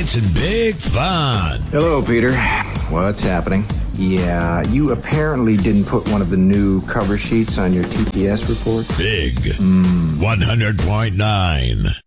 It's big fun. Hello, Peter. What's happening? Yeah, you apparently didn't put one of the new cover sheets on your TPS report. Big 100.9.